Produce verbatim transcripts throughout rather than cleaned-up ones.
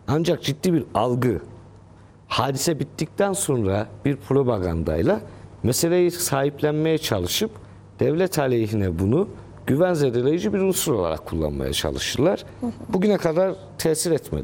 Ancak ciddi bir algı, hadise bittikten sonra bir propagandayla meseleyi sahiplenmeye çalışıp devlet aleyhine bunu güven zedeleyici bir unsur olarak kullanmaya çalışırlar. Bugüne kadar tesir etmedi.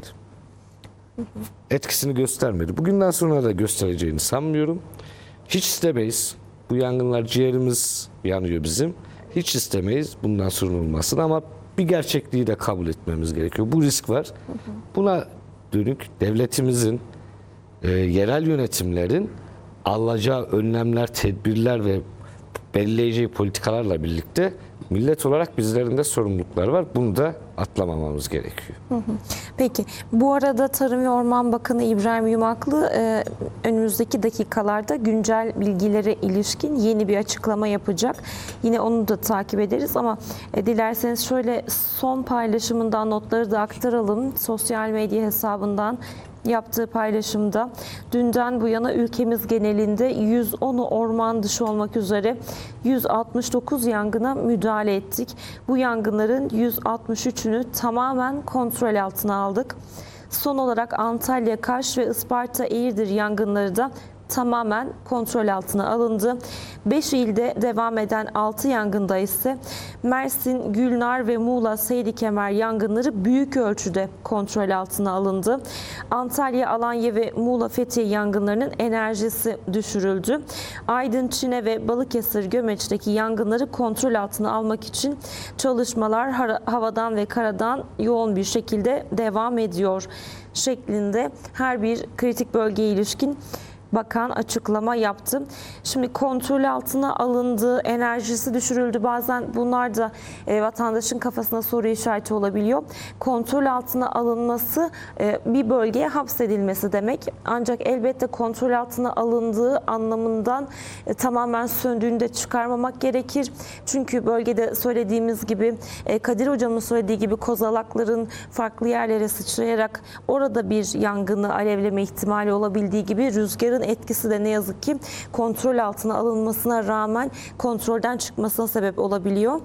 Etkisini göstermedi. Bugünden sonra da göstereceğini sanmıyorum. Hiç istemeyiz. Bu yangınlar, ciğerimiz yanıyor bizim. Hiç istemeyiz bundan sonra olmasın ama bir gerçekliği de kabul etmemiz gerekiyor. Bu risk var. Buna dönük devletimizin, e, yerel yönetimlerin alacağı önlemler, tedbirler ve belirleyeceği politikalarla birlikte millet olarak bizlerin de sorumlulukları var. Bunu da atlamamamız gerekiyor. Hı hı. Peki, bu arada Tarım ve Orman Bakanı İbrahim Yumaklı e, önümüzdeki dakikalarda güncel bilgilere ilişkin yeni bir açıklama yapacak. Yine onu da takip ederiz ama e, dilerseniz şöyle son paylaşımından notları da aktaralım. Sosyal medya hesabından yaptığı paylaşımda dünden bu yana ülkemiz genelinde yüz onu orman dışı olmak üzere yüz altmış dokuz yangına müdahale ettik. Bu yangınların yüz altmış üçünü tamamen kontrol altına aldık. Son olarak Antalya, Kaş ve Isparta Eğirdir yangınları da tamamen kontrol altına alındı. beş ilde devam eden altı yangında ise Mersin, Gülnar ve Muğla Seydikemer yangınları büyük ölçüde kontrol altına alındı. Antalya, Alanya ve Muğla Fethiye yangınlarının enerjisi düşürüldü. Aydın, Çine ve Balıkesir Gömeç'teki yangınları kontrol altına almak için çalışmalar havadan ve karadan yoğun bir şekilde devam ediyor şeklinde her bir kritik bölgeye ilişkin bakan açıklama yaptı. Şimdi kontrol altına alındı, enerjisi düşürüldü. Bazen bunlar da e, vatandaşın kafasına soru işareti olabiliyor. Kontrol altına alınması e, bir bölgeye hapsedilmesi demek. Ancak elbette kontrol altına alındığı anlamından e, tamamen söndüğünü de çıkarmamak gerekir. Çünkü bölgede söylediğimiz gibi e, Kadir Hocam'ın söylediği gibi kozalakların farklı yerlere sıçrayarak orada bir yangını alevleme ihtimali olabildiği gibi rüzgarın etkisi de ne yazık ki kontrol altına alınmasına rağmen kontrolden çıkmasına sebep olabiliyor.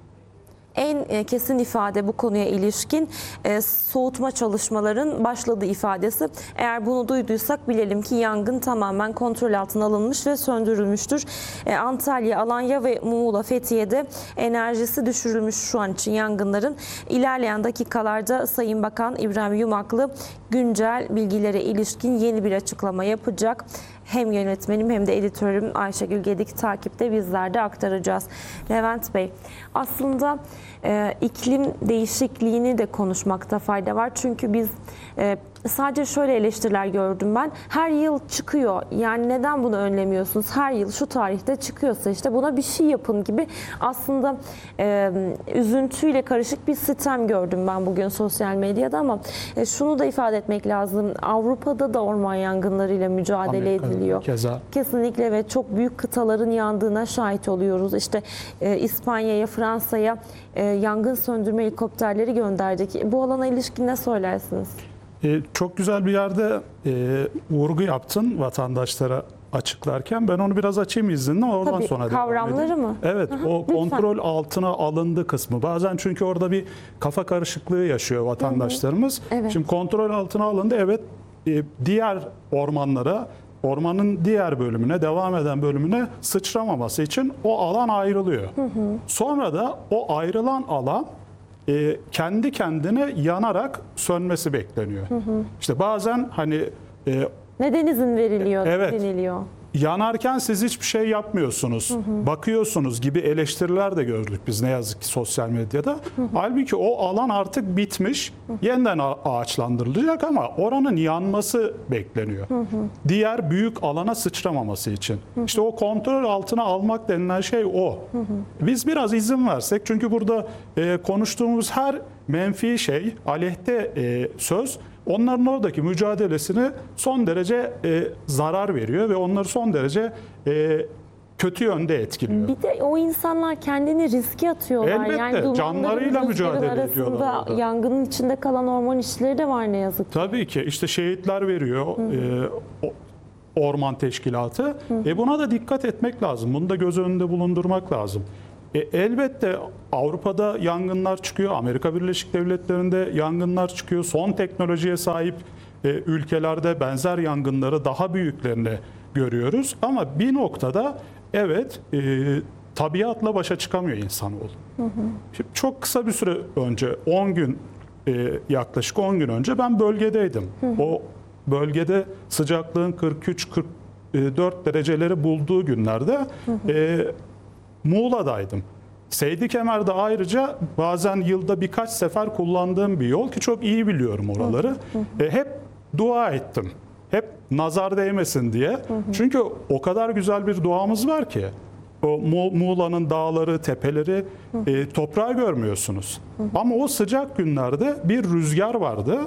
En kesin ifade bu konuya ilişkin e, soğutma çalışmaların başladığı ifadesi. Eğer bunu duyduysak bilelim ki yangın tamamen kontrol altına alınmış ve söndürülmüştür. E, Antalya, Alanya ve Muğla, Fethiye'de enerjisi düşürülmüş şu an için yangınların. İlerleyen dakikalarda Sayın Bakan İbrahim Yumaklı güncel bilgilere ilişkin yeni bir açıklama yapacak. Hem yönetmenim hem de editörüm Ayşegül Gedik takipte, bizler de aktaracağız. Levent Bey, aslında e, iklim değişikliğini de konuşmakta fayda var. Çünkü biz e, sadece şöyle eleştiriler gördüm ben. Her yıl çıkıyor. Yani neden bunu önlemiyorsunuz? Her yıl şu tarihte çıkıyorsa işte buna bir şey yapın gibi aslında e, üzüntüyle karışık bir sitem gördüm ben bugün sosyal medyada ama e, şunu da ifade etmek lazım. Avrupa'da da orman yangınlarıyla mücadele ediliyor. Keza. Kesinlikle ve çok büyük kıtaların yandığına şahit oluyoruz. İşte e, İspanya'ya, Fransa'ya e, yangın söndürme helikopterleri gönderdik. Bu alana ilişkin ne söylersiniz? E, çok güzel bir yerde e, vurgu yaptın vatandaşlara açıklarken. Ben onu biraz açayım izninle, oradan Tabii, sonra kavramları mı? Evet, Aha, o lütfen. Kontrol altına alındı kısmı. Bazen çünkü orada bir kafa karışıklığı yaşıyor vatandaşlarımız. Hı hı. Evet. Şimdi kontrol altına alındı. Evet, e, diğer ormanlara, ormanın diğer bölümüne, devam eden bölümüne sıçramaması için o alan ayrılıyor. Hı hı. Sonra da o ayrılan alan e, kendi kendine yanarak sönmesi bekleniyor. Hı hı. İşte bazen hani e, neden izin veriliyor, evet, deniliyor? Yanarken siz hiçbir şey yapmıyorsunuz, hı hı. bakıyorsunuz gibi eleştiriler de gördük biz ne yazık ki sosyal medyada. Hı hı. Halbuki o alan artık bitmiş, hı hı. yeniden ağaçlandırılacak ama oranın yanması bekleniyor. Hı hı. Diğer büyük alana sıçramaması için. Hı hı. İşte o kontrol altına almak denilen şey o. Hı hı. Biz biraz izin versek, çünkü burada e, konuştuğumuz her menfi şey, aleyhte e, söz, onların oradaki mücadelesini son derece e, zarar veriyor ve onları son derece e, kötü yönde etkiliyor. Bir de o insanlar kendini riske atıyorlar. Elbette, yani canlarıyla mücadele ediyorlar orada. Yangının içinde kalan orman işçileri de var ne yazık ki. Tabii ki işte şehitler veriyor e, orman teşkilatı. Hı hı. E, buna da dikkat etmek lazım. Bunu da göz önünde bulundurmak lazım. E, elbette Avrupa'da yangınlar çıkıyor, Amerika Birleşik Devletleri'nde yangınlar çıkıyor. Son teknolojiye sahip e, ülkelerde benzer yangınları daha büyüklerini görüyoruz. Ama bir noktada evet e, tabiatla başa çıkamıyor insanoğlu. Hı hı. Şimdi çok kısa bir süre önce, on gün e, yaklaşık on gün önce ben bölgedeydim. Hı hı. O bölgede sıcaklığın kırk üç kırk dört dereceleri bulduğu günlerde hı hı. E, Muğla'daydım. Seydi Kemer'de ayrıca bazen yılda birkaç sefer kullandığım bir yol ki çok iyi biliyorum oraları. Hı hı. E, hep dua ettim. Hep nazar değmesin diye. Hı hı. Çünkü o kadar güzel bir doğamız var ki. O Muğla'nın dağları, tepeleri, hı hı. E, toprağı görmüyorsunuz. Hı hı. Ama o sıcak günlerde bir rüzgar vardı.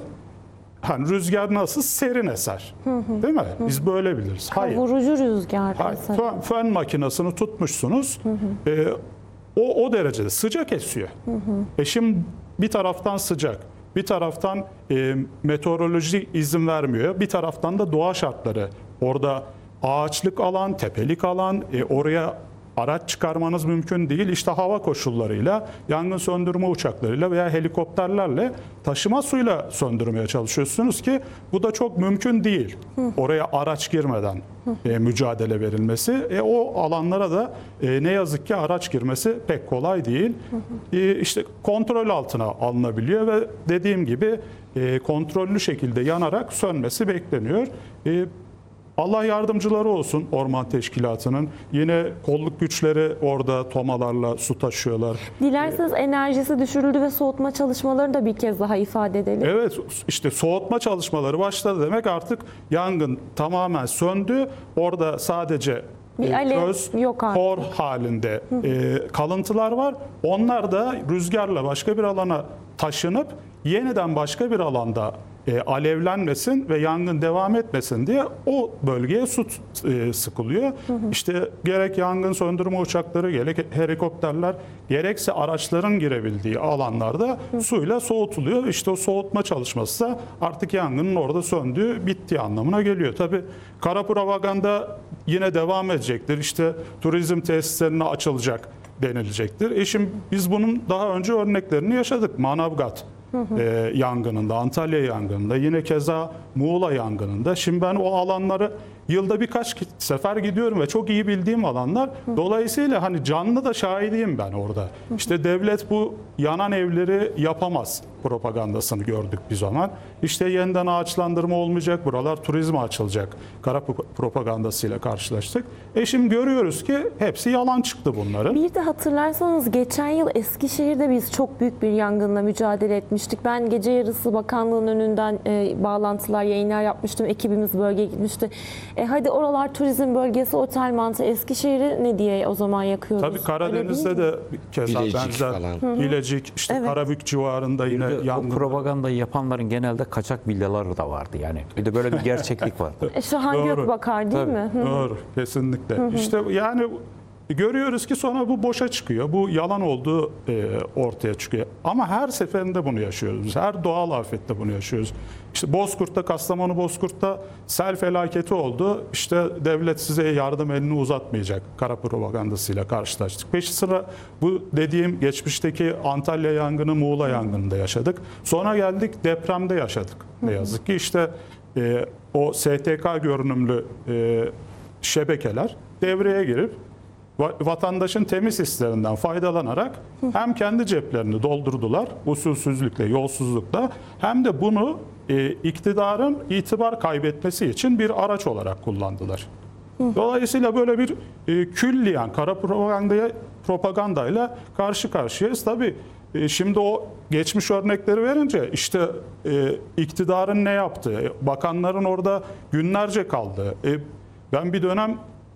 Hani rüzgar nasıl? Serin eser. Hı hı. Değil mi? Hı hı. Biz böyle biliriz. Hayır. Kavurucu rüzgar. Hayır. Fön, fön makinesini tutmuşsunuz. Hı hı. E, o, o derecede sıcak esiyor. Hı hı. E şimdi bir taraftan sıcak, bir taraftan e, meteoroloji izin vermiyor. Bir taraftan da doğa şartları. Orada ağaçlık alan, tepelik alan, e, oraya araç çıkarmanız mümkün değil. İşte hava koşullarıyla, yangın söndürme uçaklarıyla veya helikopterlerle taşıma suyla söndürmeye çalışıyorsunuz ki bu da çok mümkün değil. Oraya araç girmeden e, mücadele verilmesi. E, o alanlara da e, ne yazık ki araç girmesi pek kolay değil. E, işte kontrol altına alınabiliyor ve dediğim gibi e, kontrollü şekilde yanarak sönmesi bekleniyor. E, Allah yardımcıları olsun Orman Teşkilatı'nın. Yine kolluk güçleri orada tomalarla su taşıyorlar. Dilerseniz enerjisi düşürüldü ve soğutma çalışmalarını da bir kez daha ifade edelim. Evet, işte soğutma çalışmaları başladı demek artık yangın tamamen söndü. Orada sadece bir alev köz, yok artık. kor halinde e, kalıntılar var. Onlar da rüzgarla başka bir alana taşınıp yeniden başka bir alanda E, alevlenmesin ve yangın devam etmesin diye o bölgeye su e, sıkılıyor. Hı hı. İşte gerek yangın söndürme uçakları, gerek helikopterler, gerekse araçların girebildiği alanlarda hı. suyla soğutuluyor. İşte o soğutma çalışması da artık yangının orada söndüğü, bittiği anlamına geliyor. Tabii kara propaganda yine devam edecektir. İşte turizm tesislerine açılacak denilecektir. E şimdi biz bunun daha önce örneklerini yaşadık. Manavgat Hı hı. E, yangınında, Antalya yangınında, yine keza Muğla yangınında. Şimdi ben o alanları yılda birkaç sefer gidiyorum ve çok iyi bildiğim alanlar. Hı. Dolayısıyla hani canlı da şahidiyim ben orada. Hı. İşte devlet bu yanan evleri yapamaz propagandasını gördük bir zaman. İşte yeniden ağaçlandırma olmayacak, buralar turizme açılacak. Kara propagandasıyla karşılaştık. E şimdi görüyoruz ki hepsi yalan çıktı bunların. Bir de hatırlarsanız geçen yıl Eskişehir'de biz çok büyük bir yangınla mücadele etmiştik. Ben gece yarısı bakanlığın önünden e, bağlantılar, yayınlar yapmıştım. Ekibimiz bölgeye gitmişti. E hadi oralar turizm bölgesi, otel mantığı. Eskişehir'i ne diye o zaman yakıyoruz? Tabii Karadeniz'de de keza Bilecik benzer. falan. Bilecik, işte evet. Karabük civarında yine yangın. O propagandayı yapanların genelde kaçak villaları da vardı yani. Bir de böyle bir gerçeklik vardı. E, Şahan Gökbakar değil Tabii. mi? Doğru, kesinlikle. Hı hı. İşte yani görüyoruz ki sonra bu boşa çıkıyor. Bu yalan olduğu e, ortaya çıkıyor. Ama her seferinde bunu yaşıyoruz. Her doğal afette bunu yaşıyoruz. İşte Bozkurt'ta, Kastamonu Bozkurt'ta sel felaketi oldu. İşte devlet size yardım elini uzatmayacak. Kara propagandasıyla karşılaştık. Peşi sıra bu dediğim geçmişteki Antalya yangını, Muğla yangınında yaşadık. Sonra geldik depremde yaşadık. Ne yazık ki işte e, o S T K görünümlü e, şebekeler devreye girip vatandaşın temiz hislerinden faydalanarak hem kendi ceplerini doldurdular usulsüzlükle, yolsuzlukla, hem de bunu e, iktidarın itibar kaybetmesi için bir araç olarak kullandılar. Dolayısıyla böyle bir e, külliyen kara propagandaya, propagandayla karşı karşıyayız. Tabii e, şimdi o geçmiş örnekleri verince işte e, iktidarın ne yaptığı, bakanların orada günlerce kaldığı. E, ben bir dönem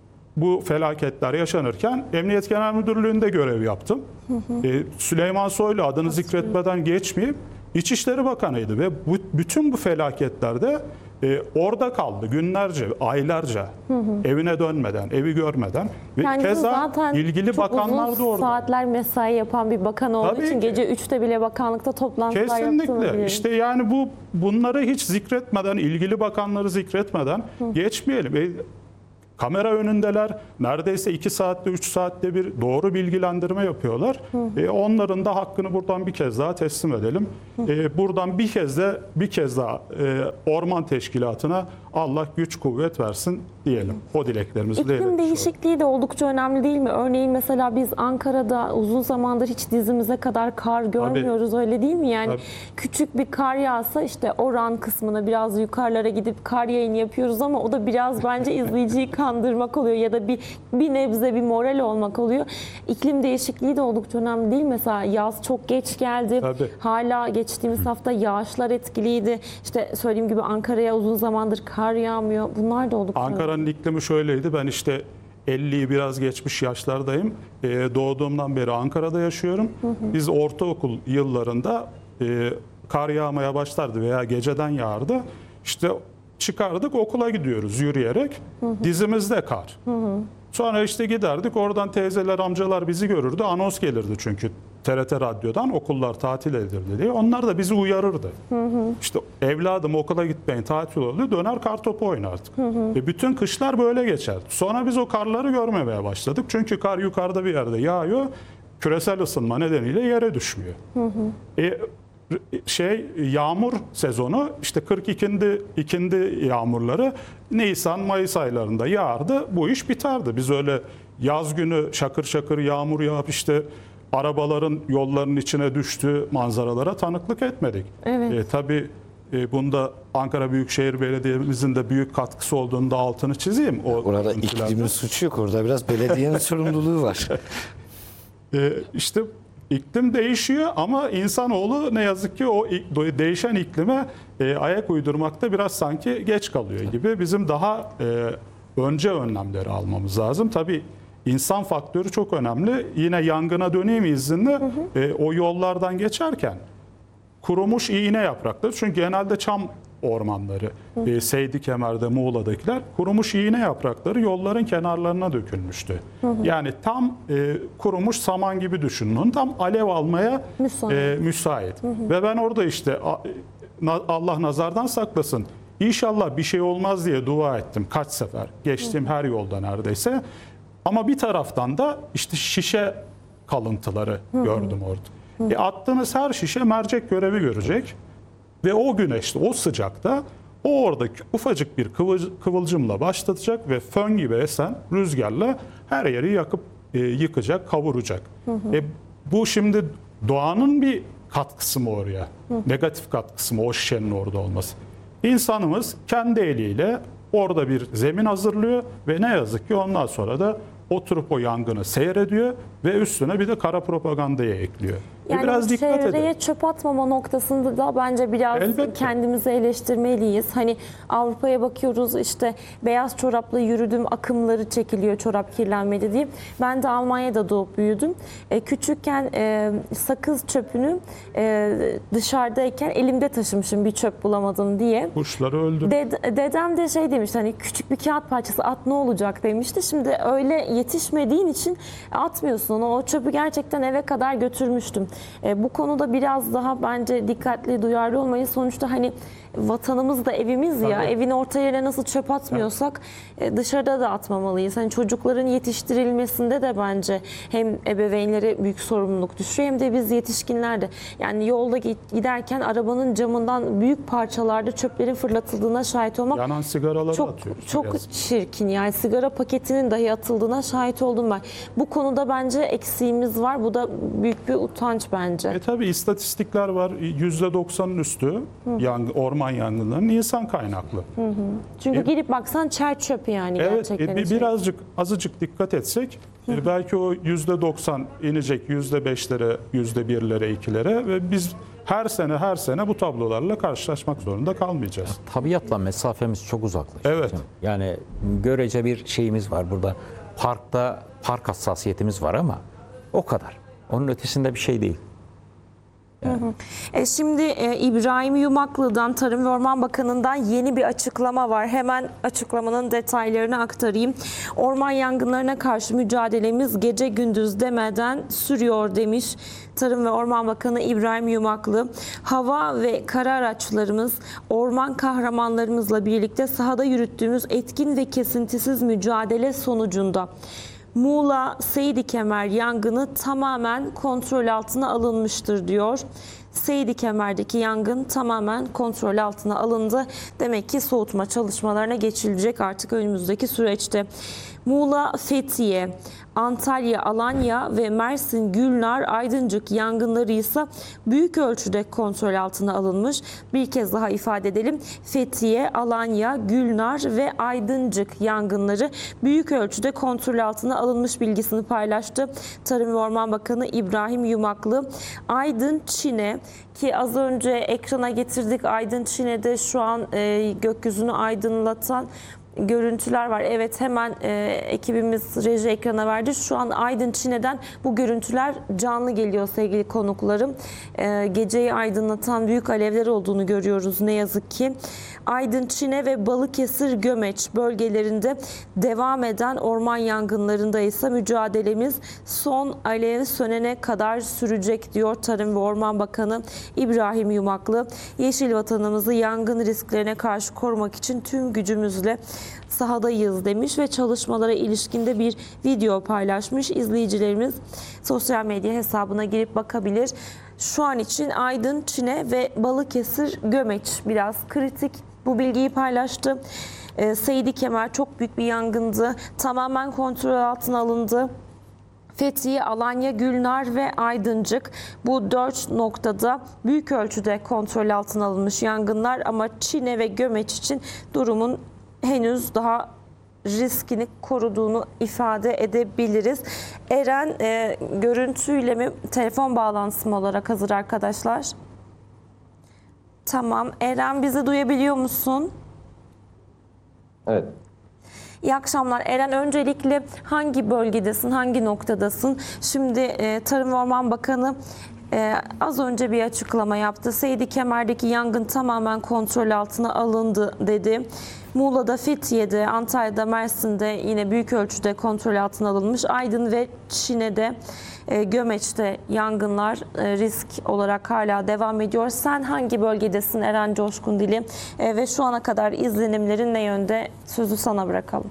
bu felaketler yaşanırken Emniyet Genel Müdürlüğü'nde görev yaptım. Hı hı. Ee, Süleyman Soylu adını Aslında. zikretmeden geçmeyeyim. İçişleri Bakanı'ydı ve bu, bütün bu felaketlerde e, orada kaldı günlerce, aylarca, hı hı. evine dönmeden, evi görmeden. Ve yani keza ilgili bakanlar da orada. Saatler mesai yapan bir bakan olduğu Tabii için ki. gece üçte bile bakanlıkta toplantılar Kesinlikle. yaptığını biliyorum. İşte yani bu bunları hiç zikretmeden, ilgili bakanları zikretmeden hı. geçmeyelim. E, kamera önündeler. Neredeyse iki saatte, üç saatte bir doğru bilgilendirme yapıyorlar. E, onların da hakkını buradan bir kez daha teslim edelim. E, buradan bir kez de bir kez daha e, Orman Teşkilatı'na Allah güç kuvvet versin diyelim. O dileklerimizle İklim iletişiyoruz. değişikliği de oldukça önemli değil mi? Örneğin mesela biz Ankara'da uzun zamandır hiç dizimize kadar kar görmüyoruz, öyle değil mi? Yani Tabii. küçük bir kar yağsa işte oran kısmına biraz yukarılara gidip kar yayını yapıyoruz ama o da biraz bence izleyiciyi kandırmak oluyor ya da bir bir nebze bir moral olmak oluyor. İklim değişikliği de oldukça önemli değil mi? Mesela yaz çok geç geldi. Tabii. Hala geçtiğimiz hafta yağışlar etkiliydi. İşte söylediğim gibi Ankara'ya uzun zamandır kar yağmıyor. Bunlar da oldukça önemli. Ankara'nın iklimi şöyleydi. Ben işte elliyi biraz geçmiş yaşlardayım. Ee, doğduğumdan beri Ankara'da yaşıyorum. Biz ortaokul yıllarında e, kar yağmaya başlardı veya geceden yağardı. İşte çıkardık, okula gidiyoruz yürüyerek. Dizimizde kar. Sonra işte giderdik, oradan teyzeler, amcalar bizi görürdü. Anons gelirdi çünkü T R T Radyo'dan, okullar tatil edildi diye. Onlar da bizi uyarırdı. İşte evladım okula gitmeyin, tatil oluyor. Döner kartopu oynardık. Ve bütün kışlar böyle geçerdi. Sonra biz o karları görmemeye başladık. Çünkü kar yukarıda bir yerde yağıyor. Küresel ısınma nedeniyle yere düşmüyor. E, şey yağmur sezonu işte kırk ikindi ikindi yağmurları Nisan Mayıs aylarında yağardı, bu iş biterdi. Biz öyle yaz günü şakır şakır yağmur yağıp işte arabaların yolların içine düştüğü manzaralara tanıklık etmedik. Evet. E, tabii e, bunda Ankara Büyükşehir Belediye'mizin de büyük katkısı olduğunu da altını çizeyim. O Orada görüntülerde. iklimin suçu yok. Orada biraz belediyenin sorumluluğu var. E, işte iklim değişiyor ama insanoğlu ne yazık ki o ik- değişen iklime e, ayak uydurmakta biraz sanki geç kalıyor gibi. Bizim daha e, önce önlemleri almamız lazım. Tabii insan faktörü çok önemli. Yine yangına döneyim izninle. E, o yollardan geçerken kurumuş iğne yaprakları, çünkü genelde çam ormanları, e, Seydi Kemer'de, Muğla'dakiler kurumuş iğne yaprakları yolların kenarlarına dökülmüştü. Yani tam e, kurumuş saman gibi düşünün onu, tam alev almaya Müsait. e, müsait. Ve ben orada işte a- na- Allah nazardan saklasın, İnşallah bir şey olmaz diye dua ettim kaç sefer. Geçtiğim her yolda neredeyse. Ama bir taraftan da işte şişe kalıntıları gördüm orada. E attığınız her şişe mercek görevi görecek. Ve o güneşte, o sıcakta o oradaki ufacık bir kıvıl- kıvılcımla başlatacak ve fön gibi esen rüzgarla her yeri yakıp e, yıkacak, kavuracak. E, bu şimdi doğanın bir katkısı mı oraya? Negatif katkısı mı o şişenin orada olması? İnsanımız kendi eliyle orada bir zemin hazırlıyor ve ne yazık ki ondan sonra da oturup o yangını seyrediyor ve üstüne bir de kara propagandayı ekliyor. E, Yani biraz dikkat çevreye edin. çöp atmama noktasında da bence biraz Elbette. kendimizi eleştirmeliyiz. Hani Avrupa'ya bakıyoruz, işte beyaz çorapla yürüdüm, akımları çekiliyor çorap kirlenmedi diye. Ben de Almanya'da doğup büyüdüm. E, küçükken e, sakız çöpünü e, dışarıdayken elimde taşımışım bir çöp bulamadım diye. Kuşları öldür. Ded- dedem de şey demişti, hani küçük bir kağıt parçası at ne olacak demişti. Şimdi öyle yetişmediğin için atmıyorsun onu. O çöpü gerçekten eve kadar götürmüştüm. E, bu konuda biraz daha bence dikkatli, duyarlı olmayı. Sonuçta hani vatanımız da evimiz ya. Tabii. Evin orta yerine nasıl çöp atmıyorsak e, dışarıda da atmamalıyız. Hani çocukların yetiştirilmesinde de bence hem ebeveynlere büyük sorumluluk düşüyor hem de biz yetişkinler de. Yani yolda git- giderken arabanın camından büyük parçalarda çöplerin fırlatıldığına şahit olmak Yanan sigaraları çok atıyor. çok Yazık. çirkin. Yani sigara paketinin dahi atıldığına şahit oldum ben. Bu konuda bence eksiğimiz var. Bu da büyük bir utanç bence. E tabi istatistikler var. yüzde doksanın üstü yang, orman yangınlarının insan kaynaklı. Çünkü E- gelip baksan çer çöp yani Evet, gerçekten. e, bir, içeri. birazcık azıcık dikkat etsek e, belki o yüzde doksan inecek yüzde beşlere, yüzde birlere, ikilere ve biz her sene her sene bu tablolarla karşılaşmak zorunda kalmayacağız. Tabiatla mesafemiz çok uzaklaştı. Evet. Yani görece bir şeyimiz var burada. Parkta park hassasiyetimiz var ama o kadar. Onun ötesinde bir şey değil. E, şimdi e, İbrahim Yumaklı'dan, Tarım ve Orman Bakanı'ndan yeni bir açıklama var. Hemen açıklamanın detaylarını aktarayım. Orman yangınlarına karşı mücadelemiz gece gündüz demeden sürüyor demiş Tarım ve Orman Bakanı İbrahim Yumaklı. Hava ve kara araçlarımız, orman kahramanlarımızla birlikte sahada yürüttüğümüz etkin ve kesintisiz mücadele sonucunda Muğla Seydi Kemer yangını tamamen kontrol altına alınmıştır diyor. Seydi Kemer'deki yangın tamamen kontrol altına alındı. Demek ki soğutma çalışmalarına geçilecek artık önümüzdeki süreçte. Muğla, Fethiye, Antalya, Alanya ve Mersin, Gülnar, Aydıncık yangınları ise büyük ölçüde kontrol altına alınmış. Bir kez daha ifade edelim. Fethiye, Alanya, Gülnar ve Aydıncık yangınları büyük ölçüde kontrol altına alınmış bilgisini paylaştı Tarım ve Orman Bakanı İbrahim Yumaklı. Aydın, Çine ki az önce ekrana getirdik. Aydın, Çine'de şu an e, gökyüzünü aydınlatan görüntüler var. Evet, hemen e, ekibimiz reji ekrana verdi. Şu an Aydın, Çine'den bu görüntüler canlı geliyor sevgili konuklarım. E, geceyi aydınlatan büyük alevler olduğunu görüyoruz ne yazık ki. Aydın, Çine ve Balıkesir, Gömeç bölgelerinde devam eden orman yangınlarında ise mücadelemiz son alev sönene kadar sürecek diyor Tarım ve Orman Bakanı İbrahim Yumaklı. Yeşil vatanımızı yangın risklerine karşı korumak için tüm gücümüzle sahadayız demiş ve çalışmalara ilişkinde bir video paylaşmış. İzleyicilerimiz sosyal medya hesabına girip bakabilir. Şu an için Aydın, Çine ve Balıkesir, Gömeç biraz kritik. Bu bilgiyi paylaştı. Ee, Seydi Kemer çok büyük bir yangındı. Tamamen kontrol altına alındı. Fethiye, Alanya, Gülnar ve Aydıncık bu dört noktada büyük ölçüde kontrol altına alınmış yangınlar ama Çine ve Gömeç için durumun henüz daha riskini koruduğunu ifade edebiliriz. Eren e, görüntüyle mi, telefon bağlantısı mı olarak hazır arkadaşlar? Tamam. Eren, bizi duyabiliyor musun? Evet. İyi akşamlar. Eren, öncelikle hangi bölgedesin, hangi noktadasın? Şimdi e, Tarım ve Orman Bakanı e, az önce bir açıklama yaptı. Seydi Kemer'deki yangın tamamen kontrol altına alındı dedi. Muğla'da, Fethiye'de, Antalya'da, Mersin'de yine büyük ölçüde kontrol altına alınmış. Aydın ve Çine'de, e, Gömeç'te yangınlar e, risk olarak hala devam ediyor. Sen hangi bölgedesin Eren Coşkundili e, ve şu ana kadar izlenimlerin ne yönde? Sözü sana bırakalım.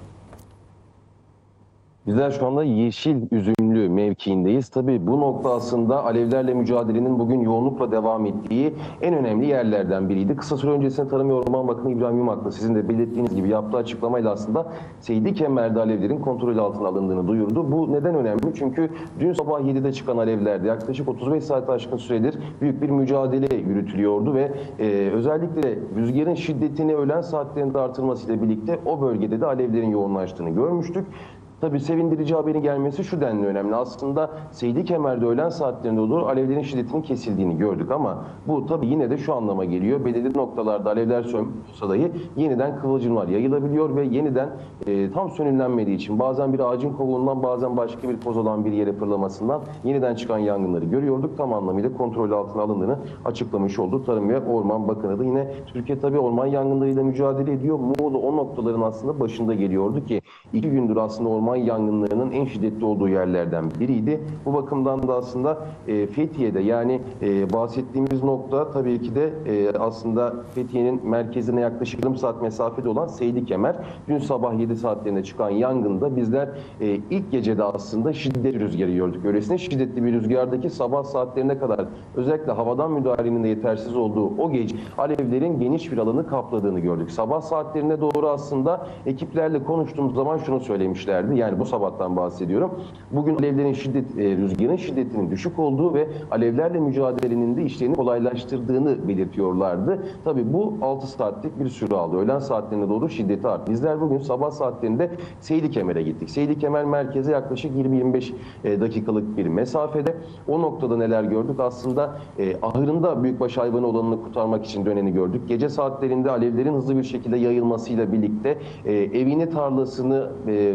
Bizler şu anda Yeşil Üzümlü mevkiindeyiz. Tabii bu nokta aslında alevlerle mücadelenin bugün yoğunlukla devam ettiği en önemli yerlerden biriydi. Kısa süre öncesinde Tarım ve Orman Bakanı İbrahim Yumaklı sizin de belirttiğiniz gibi yaptığı açıklamayla aslında Seydi Kemer'de alevlerin kontrol altına alındığını duyurdu. Bu neden önemli? Çünkü dün sabah yedide çıkan alevlerde yaklaşık otuz beş saat aşkın süredir büyük bir mücadele yürütülüyordu ve e, özellikle rüzgarın şiddetini öğlen saatlerinde artırmasıyla birlikte o bölgede de alevlerin yoğunlaştığını görmüştük. Tabii sevindirici haberin gelmesi şu denli önemli. Aslında Seydi Kemer'de öğlen saatlerinde doğru alevlerin şiddetinin kesildiğini gördük ama bu tabii yine de şu anlama geliyor. Belirli noktalarda alevler sönmüşse dahi yeniden kıvılcımlar yayılabiliyor ve yeniden e, tam sönümlenmediği için bazen bir ağacın kovuğundan bazen başka bir poz olan bir yere fırlamasından yeniden çıkan yangınları görüyorduk. Tam anlamıyla kontrol altına alındığını açıklamış oldu Tarım ve Orman Bakanı da. Yine Türkiye tabii orman yangınlarıyla mücadele ediyor. Muğla o noktaların aslında başında geliyordu ki iki gündür aslında orman yangınlarının en şiddetli olduğu yerlerden biriydi. Bu bakımdan da aslında e, Fethiye'de yani e, bahsettiğimiz nokta tabii ki de e, aslında Fethiye'nin merkezine yaklaşık yarım saat mesafede olan Seydi Kemer. Dün sabah yedi saatlerinde çıkan yangında bizler e, ilk gecede aslında şiddetli rüzgarı gördük. Öylesine şiddetli bir rüzgardaki sabah saatlerine kadar özellikle havadan müdahalenin de yetersiz olduğu o gece alevlerin geniş bir alanı kapladığını gördük. Sabah saatlerine doğru aslında ekiplerle konuştuğumuz zaman şunu söylemişlerdi. Yani bu sabahtan bahsediyorum. Bugün alevlerin şiddet, e, rüzgarın şiddetinin düşük olduğu ve alevlerle mücadelenin de işlerini kolaylaştırdığını belirtiyorlardı. Tabii bu altı saatlik bir süre aldı. Öğlen saatlerine doğru şiddeti arttı. Bizler bugün sabah saatlerinde Seydi Kemer'e gittik. Seydi Kemer merkeze yaklaşık yirmi yirmi beş dakikalık bir mesafede. O noktada neler gördük? Aslında e, ahırında büyükbaş hayvanı olanını kurtarmak için döneni gördük. Gece saatlerinde alevlerin hızlı bir şekilde yayılmasıyla birlikte e, evini, tarlasını e, bırakan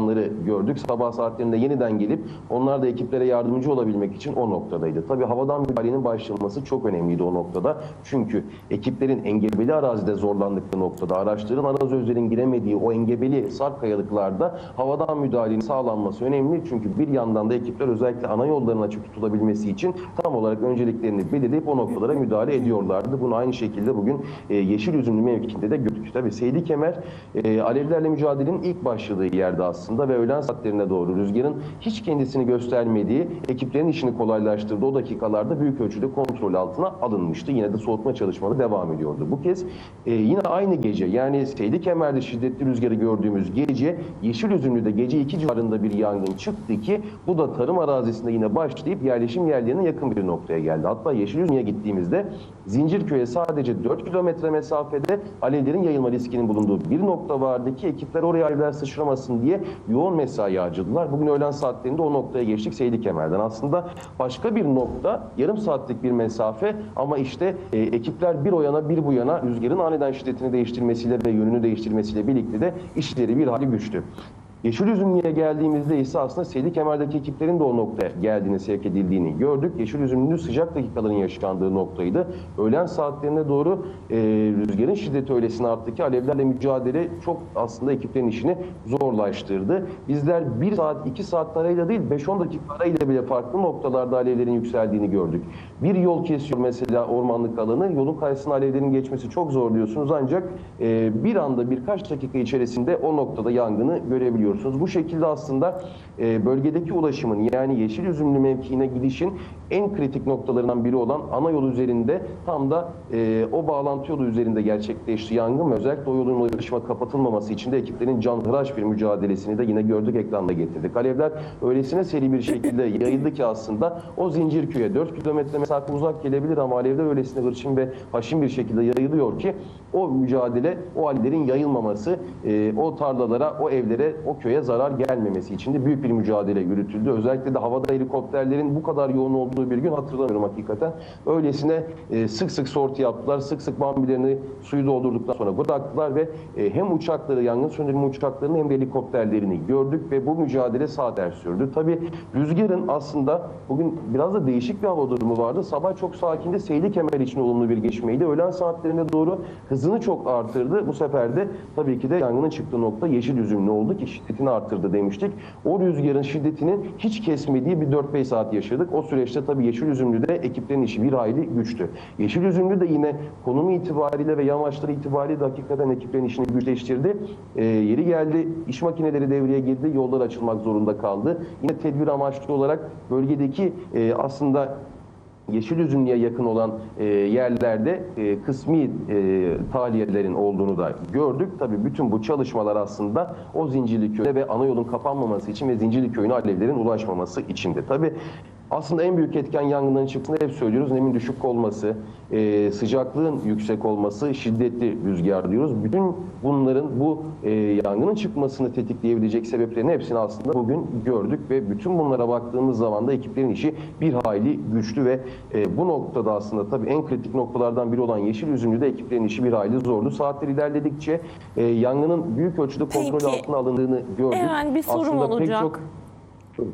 çalışanları gördük. Sabah saatlerinde yeniden gelip onlar da ekiplere yardımcı olabilmek için o noktadaydı. Tabii havadan müdahalenin başlaması çok önemliydi o noktada. Çünkü ekiplerin engebeli arazide zorlandıkları noktada, araçların arazözlerin giremediği o engebeli sarp kayalıklarda havadan müdahalenin sağlanması önemli. Çünkü bir yandan da ekipler özellikle ana yolların açık tutulabilmesi için tam olarak önceliklerini belirleyip o noktalara müdahale ediyorlardı. Bunu aynı şekilde bugün e, Yeşilüzümlü mevkiinde de gördük. Tabii Seydi Kemer e, alevlerle mücadelenin ilk başladığı yerde aslında ve öğlen saatlerine doğru rüzgarın hiç kendisini göstermediği, ekiplerin işini kolaylaştırdığı o dakikalarda büyük ölçüde kontrol altına alınmıştı. Yine de soğutma çalışmaları devam ediyordu. Bu kez e, yine aynı gece, yani Seydi Kemer'de şiddetli rüzgarı gördüğümüz gece Yeşilüzümlü'de gece iki civarında bir yangın çıktı ki bu da tarım arazisinde yine başlayıp yerleşim yerlerine yakın bir noktaya geldi. Hatta Yeşilüzümlü'ye gittiğimizde Zincirköy'e sadece dört kilometre mesafede alevlerin yayılma riskinin bulunduğu bir nokta vardı ki ekipler oraya alevler sıçramasın diye yoğun mesai harcadılar. Bugün öğlen saatlerinde o noktaya geçtik Seydi Kemer'den. Aslında başka bir nokta, yarım saatlik bir mesafe ama işte e, ekipler bir o yana bir bu yana rüzgarın aniden şiddetini değiştirmesiyle ve yönünü değiştirmesiyle birlikte de işleri bir hali güçtü. Yeşilüzümlü'ye geldiğimizde ise aslında Seydi Kemer'deki ekiplerin de o noktaya geldiğini, sevk edildiğini gördük. Yeşilüzümlü sıcak dakikaların yaşandığı noktaydı. Öğlen saatlerine doğru e, rüzgarın şiddeti öylesine arttı ki alevlerle mücadele çok aslında ekiplerin işini zorlaştırdı. Bizler bir saat, iki saat arayla değil beş on dakika arayla bile farklı noktalarda alevlerin yükseldiğini gördük. Bir yol kesiyor mesela ormanlık alanı, yolun karşısına alevlerin geçmesi çok zor diyorsunuz ancak e, bir anda birkaç dakika içerisinde o noktada yangını görebiliyoruz. Bu şekilde aslında e, bölgedeki ulaşımın yani Yeşilüzümlü mevkiine gidişin en kritik noktalarından biri olan ana yol üzerinde tam da e, o bağlantı yolu üzerinde gerçekleşti yangın ve özellikle o yolun ulaşıma kapatılmaması için de ekiplerin canhıraş bir mücadelesini de yine gördük, ekranda getirdik. Alevler öylesine seri bir şekilde yayıldı ki aslında o Zincirköy'e dört kilometre mesafe uzak gelebilir ama alevler öylesine hırçın ve haşin bir şekilde yayılıyor ki o mücadele, o alevlerin yayılmaması, e, o tarlalara, o evlere, o köye zarar gelmemesi için de büyük bir mücadele yürütüldü. Özellikle de havada helikopterlerin bu kadar yoğun olduğu bir gün hatırlamıyorum hakikaten. Öylesine e, sık sık sorti yaptılar, sık sık bambilerini suyu doldurduktan sonra bıraktılar ve e, hem uçakları, yangın söndürme uçaklarını hem de helikopterlerini gördük ve bu mücadele saatler sürdü. Tabii rüzgarın aslında bugün biraz da değişik bir hava durumu vardı. Sabah çok sakindi, Seydi Kemer için olumlu bir geçmeydi. Öğlen saatlerine doğru hızını çok artırdı. Bu sefer de tabii ki de yangının çıktığı nokta Yeşilüzümlü oldu ki şiddetini arttırdı demiştik. O rüzgarın şiddetinin hiç kesmediği bir dört beş saat yaşadık. O süreçte tabii Yeşilüzümlü'de ekiplerin işi bir hayli güçtü. Yeşilüzümlü de yine konumu itibariyle ve yamaçları itibariyle de hakikaten ekiplerin işini güçleştirdi. E, yeri geldi, iş makineleri devreye girdi, yollar açılmak zorunda kaldı. Yine tedbir amaçlı olarak bölgedeki e, aslında Yeşilüzümlü'ye yakın olan e, yerlerde e, kısmi e, tahliyelerin olduğunu da gördük. Tabii bütün bu çalışmalar aslında o Zincirliköy'e ve ana yolun kapanmaması için ve Zincirliköy'üne alevlerin ulaşmaması içindi. Tabii aslında en büyük etken yangınların çıktığında hep söylüyoruz. Nemin düşük olması, e, sıcaklığın yüksek olması, şiddetli rüzgar diyoruz. Bütün bunların bu e, yangının çıkmasını tetikleyebilecek sebeplerin hepsini aslında bugün gördük ve bütün bunlara baktığımız zaman da ekiplerin işi bir hayli güçlü ve e, bu noktada aslında tabii en kritik noktalardan biri olan Yeşilüzümlü'de ekiplerin işi bir hayli zordu. Saatler ilerledikçe e, yangının büyük ölçüde kontrol Peki, altına alındığını gördük. hemen bir sorum aslında olacak. Pek çok...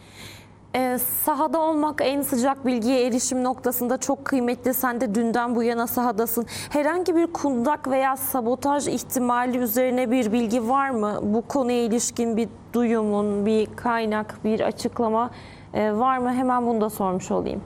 Ee, sahada olmak en sıcak bilgiye erişim noktasında çok kıymetli. Sen de dünden bu yana sahadasın. Herhangi bir kundak veya sabotaj ihtimali üzerine bir bilgi var mı? Bu konuya ilişkin bir duyumun, bir kaynak, bir açıklama e, var mı? Hemen bunu da sormuş olayım.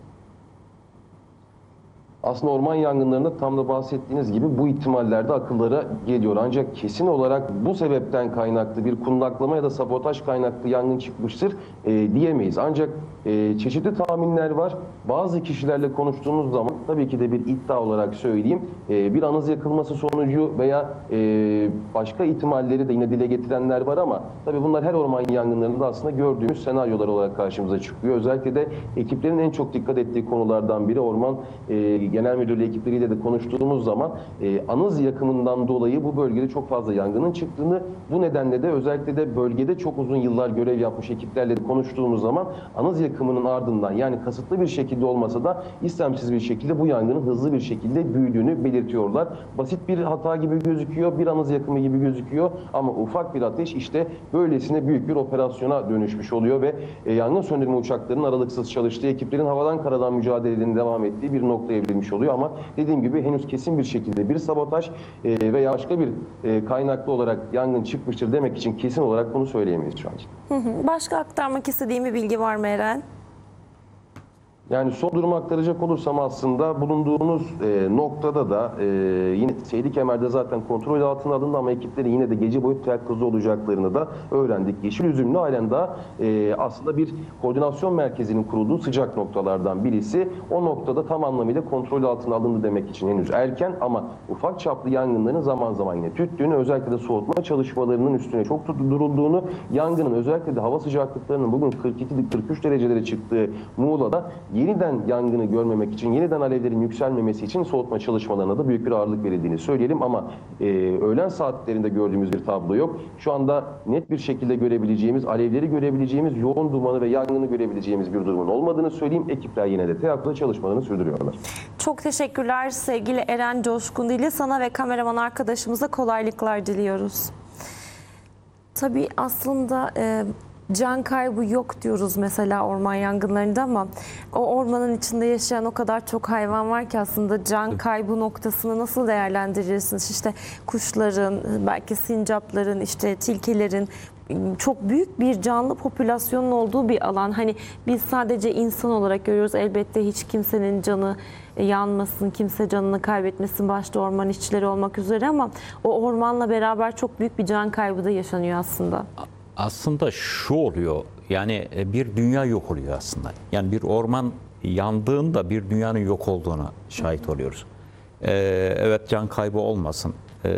Aslında orman yangınlarında tam da bahsettiğiniz gibi bu ihtimaller de akıllara geliyor. Ancak kesin olarak bu sebepten kaynaklı bir kundaklama ya da sabotaj kaynaklı yangın çıkmıştır e, diyemeyiz. Ancak e, çeşitli tahminler var. Bazı kişilerle konuştuğumuz zaman tabii ki de bir iddia olarak söyleyeyim. E, bir anız yakılması sonucu veya e, başka ihtimalleri de yine dile getirenler var ama tabii bunlar her orman yangınlarında aslında gördüğümüz senaryolar olarak karşımıza çıkıyor. Özellikle de ekiplerin en çok dikkat ettiği konulardan biri orman e, İl Genel Müdürlüğü ekipleriyle de konuştuğumuz zaman e, anız yakımından dolayı bu bölgede çok fazla yangının çıktığını, bu nedenle de özellikle de bölgede çok uzun yıllar görev yapmış ekiplerle de konuştuğumuz zaman anız yakımının ardından, yani kasıtlı bir şekilde olmasa da istemsiz bir şekilde bu yangının hızlı bir şekilde büyüdüğünü belirtiyorlar. Basit bir hata gibi gözüküyor, bir anız yakımı gibi gözüküyor ama ufak bir ateş işte böylesine büyük bir operasyona dönüşmüş oluyor ve e, yangın söndürme uçaklarının aralıksız çalıştığı, ekiplerin havadan karadan mücadelelerinin devam ettiği bir noktaya evrilmiş oluyor ama dediğim gibi henüz kesin bir şekilde bir sabotaj e, veya başka bir e, kaynaklı olarak yangın çıkmıştır demek için kesin olarak bunu söyleyemeyiz şu an için. Hı hı. Başka aktarmak istediğim bir bilgi var mı Eren? Yani son durumu aktaracak olursam aslında bulunduğumuz e, noktada da e, yine Seydi Kemer'de zaten kontrol altına alındı ama ekiplerin yine de gece boyu teyakkuzda olacaklarını da öğrendik. Yeşilüzümlü halen daha e, aslında bir koordinasyon merkezinin kurulduğu sıcak noktalardan birisi. O noktada tam anlamıyla kontrol altına alındı demek için henüz erken ama ufak çaplı yangınların zaman zaman yine tüttüğünü, özellikle de soğutma çalışmalarının üstüne çok durulduğunu, yangının özellikle de hava sıcaklıklarının bugün kırk iki kırk üç derecelere çıktığı Muğla'da yeniden yangını görmemek için, yeniden alevlerin yükselmemesi için soğutma çalışmalarına da büyük bir ağırlık verildiğini söyleyelim ama e, öğlen saatlerinde gördüğümüz bir tablo yok. Şu anda net bir şekilde görebileceğimiz, alevleri görebileceğimiz, yoğun dumanı ve yangını görebileceğimiz bir durumun olmadığını söyleyeyim. Ekipler yine de teyakkuza çalışmalarını sürdürüyorlar. Çok teşekkürler sevgili Eren Coşkundili. Sana ve kameraman arkadaşımıza kolaylıklar diliyoruz. Tabii aslında e, can kaybı yok diyoruz mesela orman yangınlarında ama o ormanın içinde yaşayan o kadar çok hayvan var ki aslında can kaybı noktasını nasıl değerlendirirsiniz? İşte kuşların, belki sincapların, işte tilkilerin çok büyük bir canlı popülasyonun olduğu bir alan. Hani biz sadece insan olarak görüyoruz. Elbette hiç kimsenin canı yanmasın, kimse canını kaybetmesin, başta orman işçileri olmak üzere ama o ormanla beraber çok büyük bir can kaybı da yaşanıyor aslında. Aslında şu oluyor, yani bir dünya yok oluyor aslında. Yani bir orman yandığında bir dünyanın yok olduğuna şahit oluyoruz. Ee, evet, can kaybı olmasın, ee,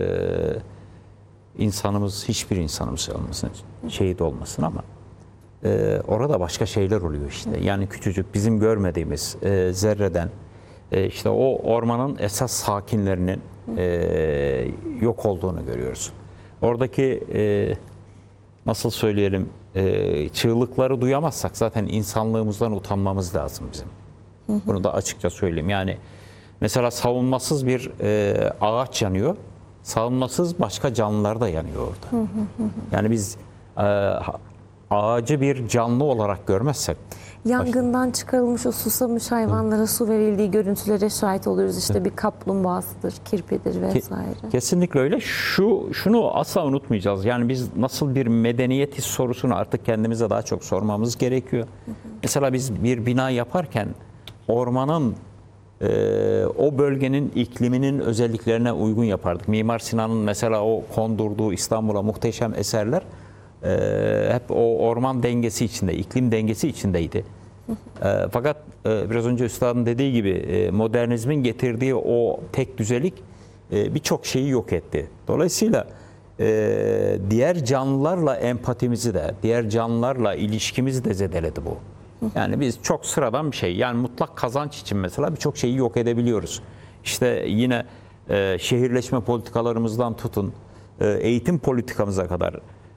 insanımız, hiçbir insanımız olmasın, şehit olmasın ama e, orada başka şeyler oluyor işte. Yani küçücük, bizim görmediğimiz e, zerreden e, işte o ormanın esas sakinlerinin e, yok olduğunu görüyoruz. Oradaki e, nasıl söyleyelim, e, çığlıkları duyamazsak zaten insanlığımızdan utanmamız lazım bizim. Bunu da açıkça söyleyeyim. Yani mesela savunmasız bir e, ağaç yanıyor, savunmasız başka canlılar da yanıyor orada. Yani biz e, ağacı bir canlı olarak görmezsek, yangından çıkarılmış o susamış hayvanlara su verildiği görüntülere şahit oluyoruz. İşte bir kaplumbağasıdır, kirpidir vesaire. kesinlikle öyle. Şu şunu asla unutmayacağız. Yani biz nasıl bir medeniyetiz sorusunu artık kendimize daha çok sormamız gerekiyor. Hı hı. Mesela biz bir bina yaparken ormanın e, o bölgenin ikliminin özelliklerine uygun yapardık. Mimar Sinan'ın mesela o kondurduğu İstanbul'a muhteşem eserler e, hep o orman dengesi içinde, iklim dengesi içindeydi. E, fakat e, biraz önce Üstad'ın dediği gibi e, modernizmin getirdiği o tek düzelik e, birçok şeyi yok etti. Dolayısıyla e, diğer canlılarla empatimizi de, diğer canlılarla ilişkimizi de zedeledi bu. Yani biz çok sıradan bir şey, yani mutlak kazanç için mesela birçok şeyi yok edebiliyoruz. İşte yine e, şehirleşme politikalarımızdan tutun, e, eğitim politikamıza kadar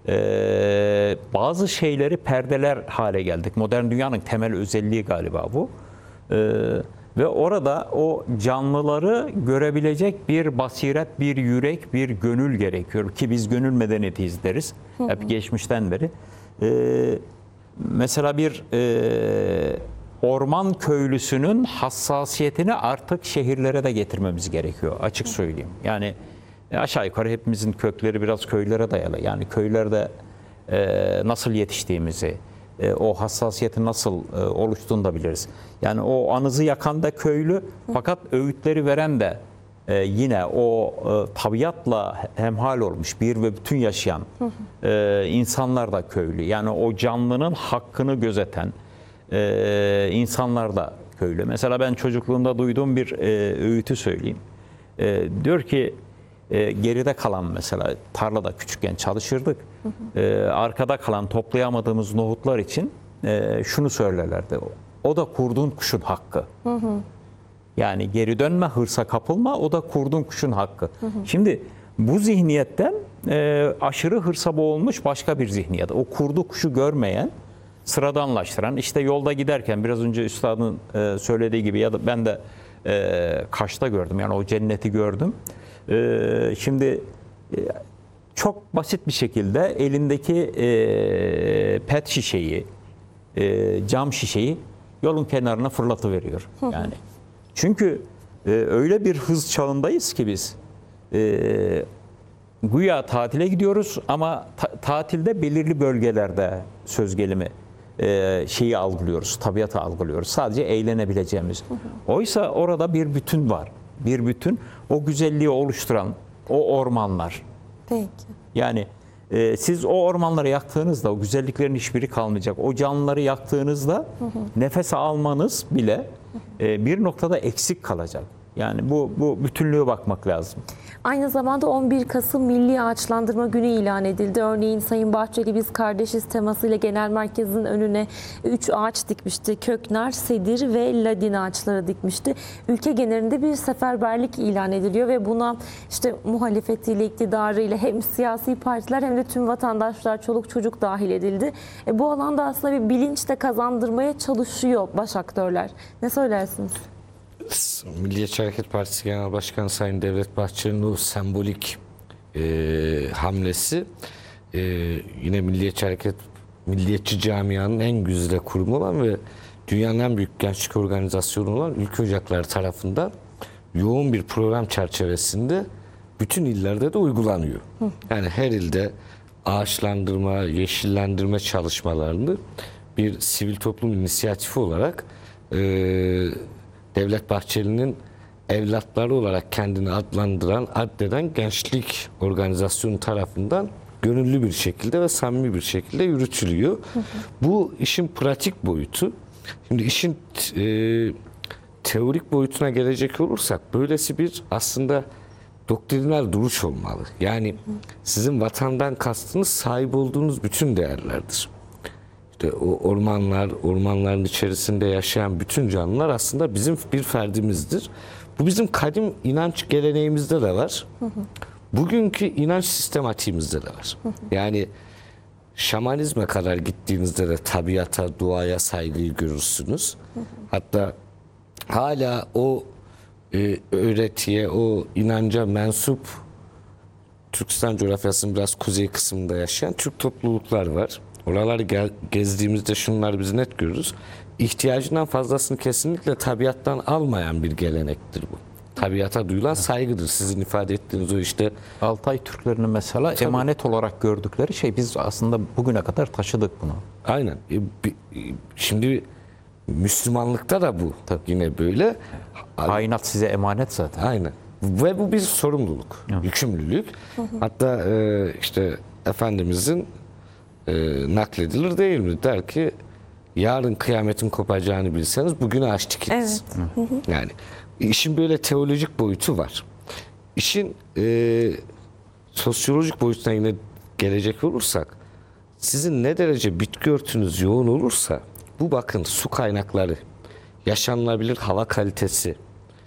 e, bazı şeyleri perdeler hale geldik. Modern dünyanın temel özelliği galiba bu. E, ve orada o canlıları görebilecek bir basiret, bir yürek, bir gönül gerekiyor ki biz gönül medeniyetiyiz deriz. Hep geçmişten beri. E, Mesela bir e, orman köylüsünün hassasiyetini artık şehirlere de getirmemiz gerekiyor, açık söyleyeyim. Yani e, aşağı yukarı hepimizin kökleri biraz köylere dayalı. Yani köylerde e, nasıl yetiştiğimizi, e, o hassasiyetin nasıl e, oluştuğunu da biliriz. Yani o anızı yakan da köylü, fakat öğütleri veren de Ee, yine o e, tabiatla hemhal olmuş bir ve bütün yaşayan e, insanlar da köylü. Yani o canlının hakkını gözeten e, insanlar da köylü. Mesela ben çocukluğumda duyduğum bir e, öğütü söyleyeyim. E, diyor ki e, geride kalan, mesela tarlada küçükken çalışırdık. E, arkada kalan toplayamadığımız nohutlar için e, şunu söylerlerdi. O da kurduğun kuşun hakkı. Hı hı. Yani geri dönme, hırsa kapılma, o da kurdun kuşun hakkı. Şimdi bu zihniyetten e, aşırı hırsa boğulmuş başka bir zihniyet. O kurdu kuşu görmeyen, sıradanlaştıran, işte yolda giderken biraz önce üstadın e, söylediği gibi ya da ben de e, Kaş'ta gördüm, yani o cenneti gördüm. E, şimdi e, çok basit bir şekilde elindeki e, pet şişeyi, e, cam şişeyi yolun kenarına fırlatıveriyor. Yani çünkü e, öyle bir hız çağındayız ki biz e, güya tatile gidiyoruz ama ta- tatilde belirli bölgelerde söz gelimi e, şeyi algılıyoruz, tabiatı algılıyoruz. Sadece eğlenebileceğimiz. Oysa orada bir bütün var. Bir bütün, o güzelliği oluşturan o ormanlar. Peki. Yani e, siz o ormanları yaktığınızda o güzelliklerin hiçbiri kalmayacak. O canlıları yaktığınızda nefes almanız bile e, bir noktada eksik kalacak. Yani bu bu bütünlüğe bakmak lazım. Aynı zamanda on bir Kasım Milli Ağaçlandırma Günü ilan edildi. Örneğin Sayın Bahçeli biz kardeşiz temasıyla genel merkezin önüne üç ağaç dikmişti. Köknar, sedir ve ladin ağaçları dikmişti. Ülke genelinde bir seferberlik ilan ediliyor ve buna işte muhalefetiyle, iktidarıyla hem siyasi partiler hem de tüm vatandaşlar, çoluk çocuk dahil edildi. E, bu alanda aslında bir bilinç de kazandırmaya çalışıyor baş aktörler. Ne söylersiniz? Milliyetçi Hareket Partisi Genel Başkanı Sayın Devlet Bahçeli'nin o sembolik e, hamlesi e, yine Milliyetçi Hareket, Milliyetçi camianın en güzide kurumu olan ve dünyanın en büyük gençlik organizasyonu olan Ülke Ocakları tarafından yoğun bir program çerçevesinde bütün illerde de uygulanıyor. Yani her ilde ağaçlandırma, yeşillendirme çalışmalarını bir sivil toplum inisiyatifi olarak e, Devlet Bahçeli'nin evlatları olarak kendini adlandıran, addeden gençlik organizasyonu tarafından gönüllü bir şekilde ve samimi bir şekilde yürütülüyor. Hı hı. Bu işin pratik boyutu. Şimdi işin e, teorik boyutuna gelecek olursak böylesi bir aslında doktrinal duruş olmalı. Yani hı. sizin vatandan kastınız sahip olduğunuz bütün değerlerdir. İşte o ormanlar, ormanların içerisinde yaşayan bütün canlılar aslında bizim bir ferdimizdir. Bu bizim kadim inanç geleneğimizde de var. Hı hı. Bugünkü inanç sistematiğimizde de var. Hı hı. Yani şamanizme kadar gittiğinizde de tabiata, doğaya saygıyı görürsünüz. Hı hı. Hatta hala o e, öğretiye, o inanca mensup Türkistan coğrafyasının biraz kuzey kısmında yaşayan Türk topluluklar var. Oraları gel, gezdiğimizde şunları biz net görürüz. İhtiyacından fazlasını kesinlikle tabiattan almayan bir gelenektir bu. Tabiata duyulan saygıdır. Sizin ifade ettiğiniz o işte. Altay Türklerinin mesela tabii, emanet olarak gördükleri şey, biz aslında bugüne kadar taşıdık bunu. Aynen. E, şimdi Müslümanlıkta da bu tabii yine böyle. Kainat size emanet zaten. Aynen. Ve bu bir sorumluluk, evet, yükümlülük. Hı hı. Hatta e, işte Efendimizin e, nakledilir değil mi? Der ki yarın kıyametin kopacağını bilseniz bugün ağaç dikiniz. Evet. Hı hı. Yani işin böyle teolojik boyutu var. İşin e, sosyolojik boyutuna yine gelecek olursak, sizin ne derece bitki örtünüz yoğun olursa, bu bakın su kaynakları, yaşanılabilir hava kalitesi,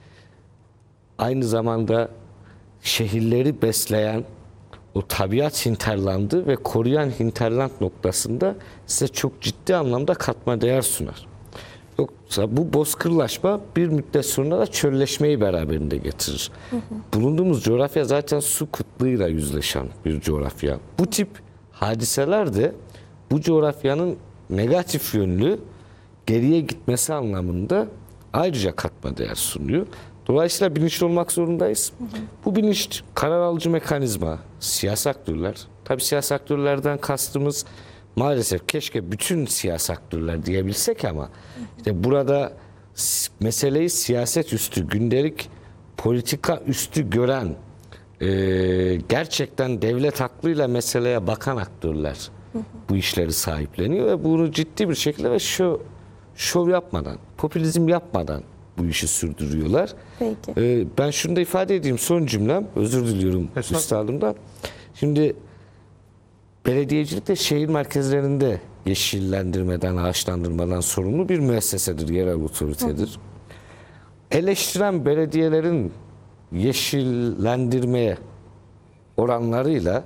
aynı zamanda şehirleri besleyen o tabiat hinterlandı ve koruyan hinterland noktasında size çok ciddi anlamda katma değer sunar. Yoksa bu bozkırlaşma bir müddet sonra da çölleşmeyi beraberinde getirir. Hı hı. Bulunduğumuz coğrafya zaten su kıtlığıyla yüzleşen bir coğrafya. Bu tip hadiseler de bu coğrafyanın negatif yönlü geriye gitmesi anlamında ayrıca katma değer sunuyor. Dolayısıyla bilinçli olmak zorundayız. Hı hı. Bu bilinç, karar alıcı mekanizma, siyasi aktörler. Tabii siyasi aktörlerden kastımız maalesef keşke bütün siyasi aktörler diyebilsek ama işte burada meseleyi siyaset üstü, gündelik politika üstü gören, e, gerçekten devlet aklıyla meseleye bakan aktörler hı hı. bu işleri sahipleniyor ve bunu ciddi bir şekilde ve şov, şov yapmadan, popülizm yapmadan bu işi sürdürüyorlar. Peki. Ee, ben şunu da ifade edeyim, son cümlem, özür diliyorum üstadımdan. Şimdi belediyecilik de şehir merkezlerinde yeşillendirmeden, ağaçlandırmadan sorumlu bir müessesedir, yerel otoritedir. Hı hı. eleştiren belediyelerin yeşillendirmeye oranlarıyla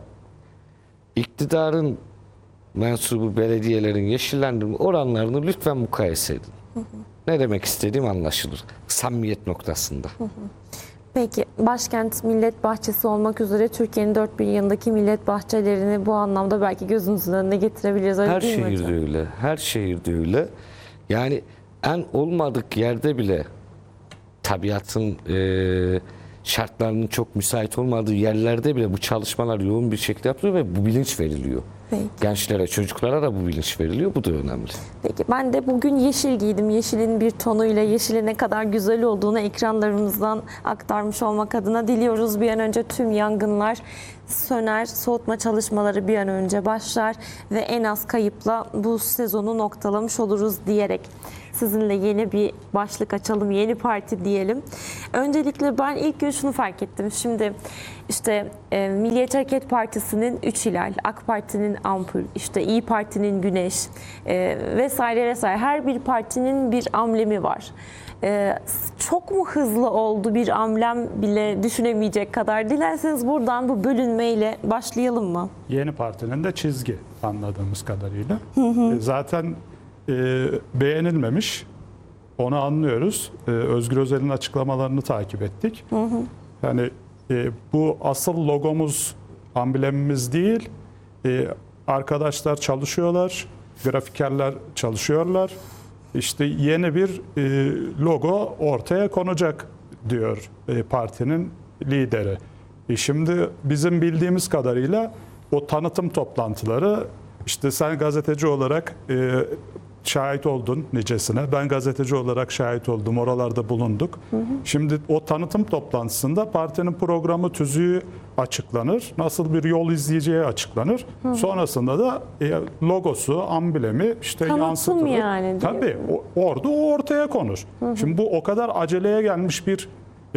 iktidarın mensubu belediyelerin yeşillendirme oranlarını lütfen mukayese edin. Hı hı. Ne demek istediğim anlaşılır. Samimiyet noktasında. Hı hı. Peki başkent millet bahçesi olmak üzere Türkiye'nin dört bir yanındaki millet bahçelerini bu anlamda belki gözümüzün önüne getirebiliriz. Öyle her değil mi şehirde hocam? öyle. Her şehirde öyle. Yani en olmadık yerde bile tabiatın e, şartlarının çok müsait olmadığı yerlerde bile bu çalışmalar yoğun bir şekilde yapılıyor ve bu bilinç veriliyor. Peki. Gençlere, çocuklara da bu bilinç veriliyor. Bu da önemli. Peki ben de bugün yeşil giydim. Yeşilin bir tonuyla yeşilin ne kadar güzel olduğunu ekranlarımızdan aktarmış olmak adına diliyoruz. Bir an önce tüm yangınlar söner, soğutma çalışmaları bir an önce başlar ve en az kayıpla bu sezonu noktalamış oluruz diyerek sizinle yeni bir başlık açalım, yeni parti diyelim. Öncelikle ben ilk gün şunu fark ettim. Şimdi işte e, Milliyetçi Hareket Partisi'nin üç hilal, AK Parti'nin ampul, işte İyi Parti'nin güneş e, vesaire vesaire her bir partinin bir amblemi var. Ee, çok mu hızlı oldu, bir amblem bile düşünemeyecek kadar? Dilerseniz buradan bu bölünmeyle başlayalım mı? Yeni partinin de çizgi anladığımız kadarıyla. Hı hı. Zaten e, beğenilmemiş. Onu anlıyoruz. E, Özgür Özel'in açıklamalarını takip ettik. Hı hı. Yani e, bu asıl logomuz, amblemimiz değil. E, arkadaşlar çalışıyorlar, grafikerler çalışıyorlar. İşte yeni bir e, logo ortaya konacak diyor e, partinin lideri. E şimdi bizim bildiğimiz kadarıyla o tanıtım toplantıları, işte sen gazeteci olarak e, şahit oldun nicesine, ben gazeteci olarak şahit oldum, oralarda bulunduk. Hı hı. Şimdi o tanıtım toplantısında partinin programı, tüzüğü açıklanır, nasıl bir yol izleyeceği açıklanır. Hı hı. Sonrasında da e, logosu, amblemi işte tanıtım yansıtılır. Yani, Tabii o, orada o ortaya konur. Hı hı. Şimdi bu o kadar aceleye gelmiş bir e,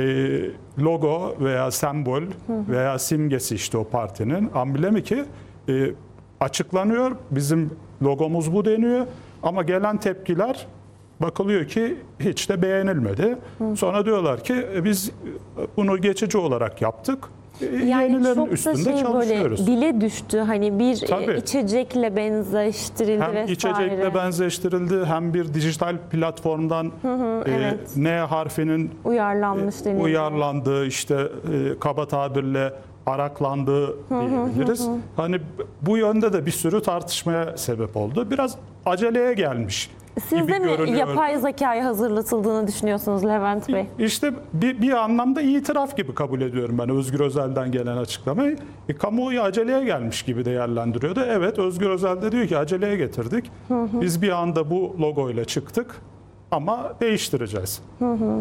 logo veya sembol, hı hı, veya simgesi, işte o partinin amblemi ki e, açıklanıyor. Bizim logomuz bu deniyor. Ama gelen tepkiler bakılıyor ki hiç de beğenilmedi. Hı. Sonra diyorlar ki biz bunu geçici olarak yaptık. Yani yenilerin çok üstünde da şey çalışıyoruz. böyle dile düştü. Hani bir Tabii. içecekle benzeştirildi hem vesaire. içecekle benzeştirildi, hem bir dijital platformdan hı hı, e, evet. N harfinin uyarlanmış e, denildi. uyarlandığı, işte e, kaba tabirle araklandığı diyebiliriz. Hı hı hı. Hani bu yönde de bir sürü tartışmaya sebep oldu. Biraz aceleye gelmiş. Siz gibi de mi görünüyor. yapay zekaya hazırlatıldığını düşünüyorsunuz Levent Bey? İşte bir, bir anlamda itiraf gibi kabul ediyorum ben Özgür Özel'den gelen açıklamayı. E, kamuoyu aceleye gelmiş gibi değerlendiriyordu. Evet, Özgür Özel de diyor ki aceleye getirdik. Hı hı. Biz bir anda bu logoyla çıktık ama değiştireceğiz. Hı hı.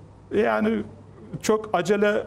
Yani çok acele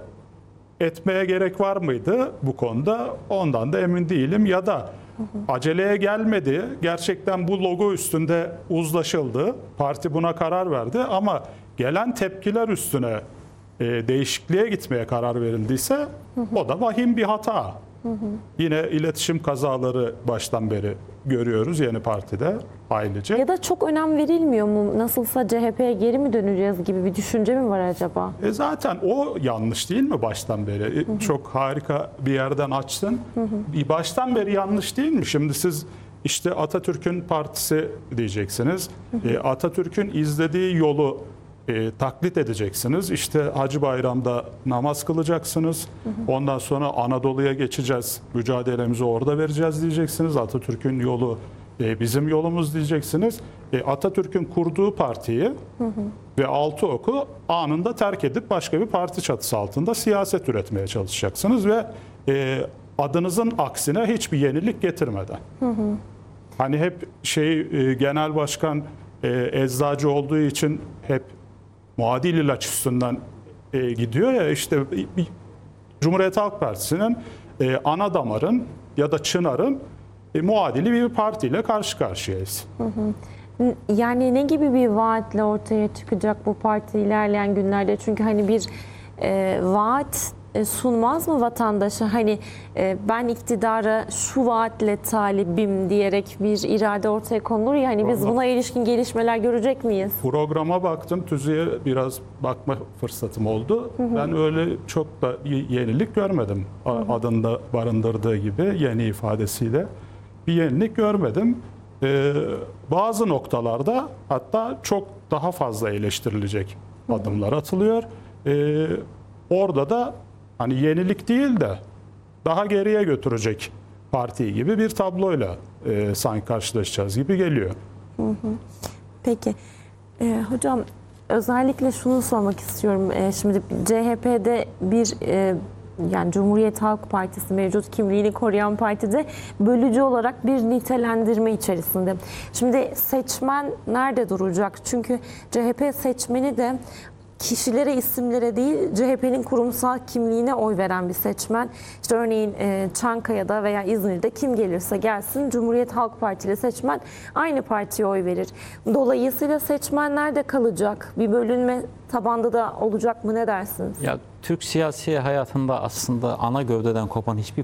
etmeye gerek var mıydı bu konuda? Ondan da emin değilim. Ya da aceleye gelmedi. Gerçekten bu logo üstünde uzlaşıldı. Parti buna karar verdi ama gelen tepkiler üstüne e, değişikliğe gitmeye karar verildiyse hı hı, o da vahim bir hata. Hı hı. Yine iletişim kazaları baştan beri görüyoruz yeni partide ailece. Ya da çok önem verilmiyor mu? Nasılsa C H P'ye geri mi döneceğiz gibi bir düşünce mi var acaba? E zaten o yanlış değil mi baştan beri? E, hı hı. Çok harika bir yerden açtın. Hı hı. Baştan beri yanlış değil mi? Şimdi siz işte Atatürk'ün partisi diyeceksiniz. Hı hı. E, Atatürk'ün izlediği yolu e, taklit edeceksiniz. İşte Hacı Bayram'da namaz kılacaksınız. Hı hı. Ondan sonra Anadolu'ya geçeceğiz. Mücadelemizi orada vereceğiz diyeceksiniz. Atatürk'ün yolu e, bizim yolumuz diyeceksiniz. E, Atatürk'ün kurduğu partiyi hı hı, ve altı oku anında terk edip başka bir parti çatısı altında siyaset üretmeye çalışacaksınız ve e, adınızın aksine hiçbir yenilik getirmeden. Hı hı. Hani hep şey e, genel başkan e, eczacı olduğu için hep muadil ilaç üstünden e, gidiyor ya, işte bir, Cumhuriyet Halk Partisi'nin e, ana damarın ya da çınarın e, muadili bir partiyle karşı karşıyayız. Hı hı. Yani ne gibi bir vaatle ortaya çıkacak bu parti ilerleyen günlerde? Çünkü hani bir e, vaat e, sunmaz mı vatandaşa? Hani e, ben iktidara şu vaatle talibim diyerek bir irade ortaya konulur ya, hani biz buna ilişkin gelişmeler görecek miyiz? Programa baktım, tüzüğe biraz bakma fırsatım oldu. Ben öyle çok da y- yenilik görmedim. A- Adında barındırdığı gibi yeni ifadesiyle bir yenilik görmedim. Ee, bazı noktalarda hatta çok daha fazla eleştirilecek adımlar atılıyor. Ee, orada da hani yenilik değil de daha geriye götürecek parti gibi bir tabloyla e, sanki karşılaşacağız gibi geliyor. Peki. Ee, hocam özellikle şunu sormak istiyorum. Ee, şimdi C H P'de bir e, yani Cumhuriyet Halk Partisi mevcut kimliğini koruyan partide bölücü olarak bir nitelendirme içerisinde. Şimdi seçmen nerede duracak? Çünkü C H P seçmeni de kişilere, isimlere değil, C H P'nin kurumsal kimliğine oy veren bir seçmen. İşte örneğin e, Çankaya'da veya İzmir'de kim gelirse gelsin Cumhuriyet Halk Partili seçmen aynı partiye oy verir. Dolayısıyla seçmen nerede kalacak? Bir bölünme tabanda da olacak mı, ne dersiniz? Ya Türk siyasi hayatında aslında ana gövdeden kopan hiçbir